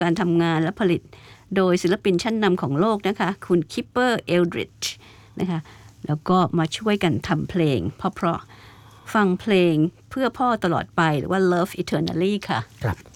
การทำงานและผลิตโดยศิลปินชั้นนำของโลกนะคะคุณคิปเปอร์เอลดริดจ์นะคะแล้วก็มาช่วยกันทำเพลงเพราะฟังเพลงเพื่อพ่อตลอดไปหรือว่า Love Eternally ค่ะครับ